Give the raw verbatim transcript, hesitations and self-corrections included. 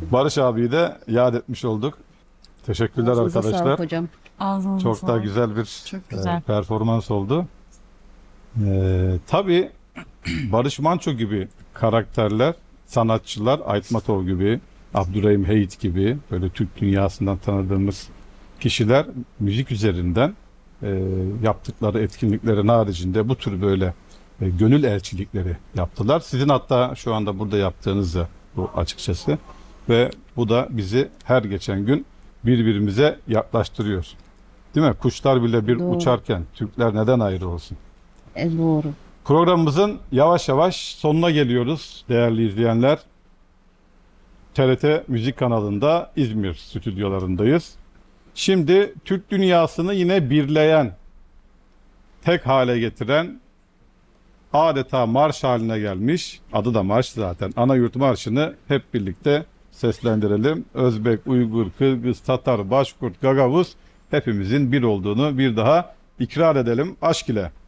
Barış abiyi de yad etmiş olduk. Teşekkürler Ağzınıza arkadaşlar. sağlık hocam. Ağzınıza Çok da sağlık. güzel bir Çok e, güzel. performans oldu. E, tabii Barış Manço gibi karakterler, sanatçılar, Aytmatov gibi, Abdurrahim Heit gibi böyle Türk dünyasından tanıdığımız kişiler müzik üzerinden e, yaptıkları etkinliklerin haricinde bu tür böyle e, gönül elçilikleri yaptılar. Sizin hatta şu anda burada yaptığınız da bu açıkçası. Ve bu da bizi her geçen gün birbirimize yaklaştırıyor. Değil mi? Kuşlar bile bir Doğru. uçarken Türkler neden ayrı olsun? E, doğru. Programımızın yavaş yavaş sonuna geliyoruz değerli izleyenler. T R T Müzik kanalında İzmir stüdyolarındayız. Şimdi Türk dünyasını yine birleyen, tek hale getiren, adeta marş haline gelmiş, adı da marş zaten, Anayurt Marşı'nı hep birlikte seslendirelim. Özbek, Uygur, Kırgız, Tatar, Başkurt, Gagavuz hepimizin bir olduğunu bir daha ikrar edelim. Aşk ile.